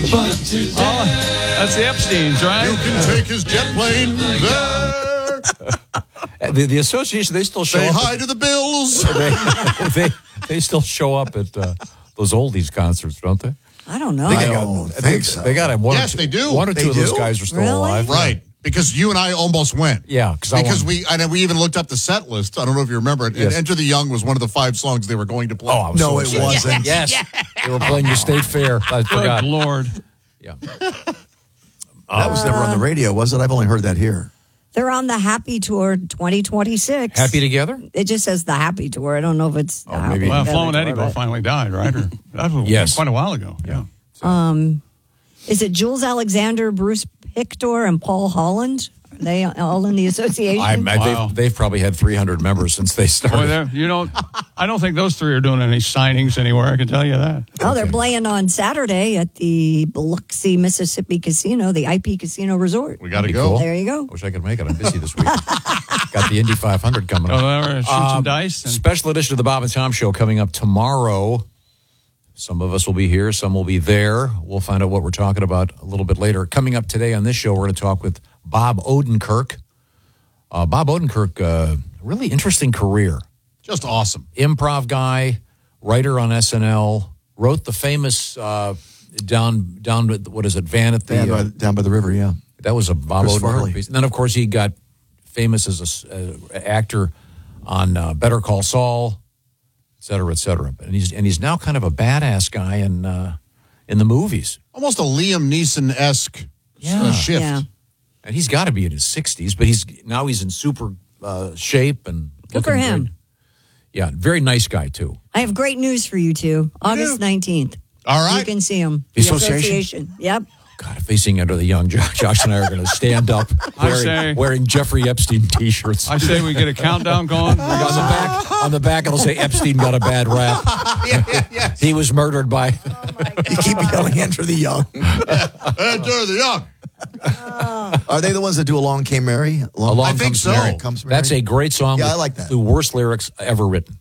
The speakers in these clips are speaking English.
That's the Epsteins, right? You can take his jet plane there. The association, they still show Say up. hi to the Bills. They still show up at those oldies concerts, don't they? I don't know. I don't think so. They got one. Yes, they do. One or They two of those do? guys are still Really? alive. Right. Because you and I almost went. Yeah, because we even looked up the set list. I don't know if you remember it. Yes. And Enter the Young was one of the 5 songs they were going to play. Oh, I was No, so it excited. wasn't. Yes, they were playing your state fair. I forgot. Good Lord. Yeah. That was never on the radio, was it? I've only heard that here. They're on the Happy Tour 2026. Happy together? It just says the Happy Tour. I don't know if it's the Happy maybe. Well, Together Flo and Eddie Tour, both but- finally died, right? Or, that was Yes. quite a while ago. Yeah. Is it Jules Alexander, Bruce Pictor, and Paul Holland? Are they all in the association? Wow. They've probably had 300 members since they Boy, started. I don't think those three are doing any signings anywhere. I can tell you that. Oh, they're playing on Saturday at the Biloxi, Mississippi Casino, the IP Casino Resort. We got to That'd be go. cool. There you go. Wish I could make it. I'm busy this week. Got the Indy 500 coming Oh, up. they were shoot some dice. And, Special edition of the Bob and Tom Show coming up tomorrow. Some of us will be here. Some will be there. We'll find out what we're talking about a little bit later. Coming up today on this show, we're going to talk with Bob Odenkirk. Bob Odenkirk, really interesting career. Just awesome. Improv guy, writer on SNL, wrote the famous down what is it, Van at the Down by the river, yeah. that was a Bob Chris Odenkirk Farley. piece. And then of course he got famous as a actor on Better Call Saul, et cetera, et cetera. And he's now kind of a badass guy in the movies. Almost a Liam Neeson-esque Yeah. shift. Yeah. And he's got to be in his 60s, but he's in super shape and Good for looking him. great. Yeah, very nice guy too. I have great news for you two. August 19th. All right. You can see them. The association? Yep. God, if they sing Under the Young, Josh and I are going to stand up wearing Jeffrey Epstein T-shirts. I say we get a countdown going. On the back, it'll say Epstein got a bad rap. Yes. He was murdered by. You keep yelling, Enter the Young. Enter the Young. Are they the ones that do Along Came Mary? Along I think Comes so. Mary. Comes Mary? That's a great song. Yeah, with I like that. The worst lyrics ever written.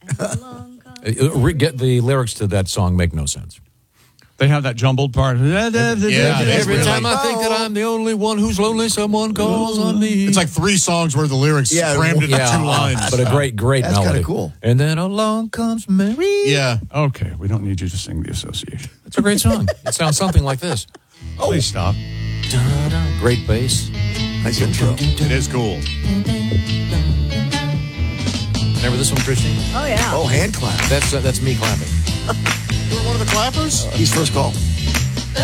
Get the lyrics to that song make no sense. They have that jumbled part. Every Time I think that I'm the only one who's lonely, someone calls on me. It's like 3 songs worth of lyrics Yeah, crammed into 2 lines. But a great That's melody. kinda cool. And then along comes Mary. Yeah. Okay, we don't need you to sing the association. It's a great song. It sounds something like this. Please stop. Great bass. Nice intro. It is cool. Remember this one, Christine? Oh, yeah. Oh, hand clap. That's me clapping. You're one of the clappers? He's first call.